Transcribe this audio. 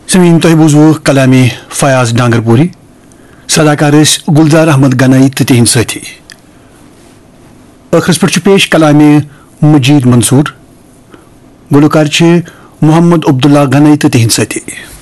समीन तुह बूजू कलामी फयाज डांगरपुरी सदाकार गुलजार अहमद गनाई तो तिहंद साथी ٲخرس पे पेश कलामी मजीद मंसूर गुलकार मोहम्मद अब्दुल्ला गनाई तो तिहंद साथी।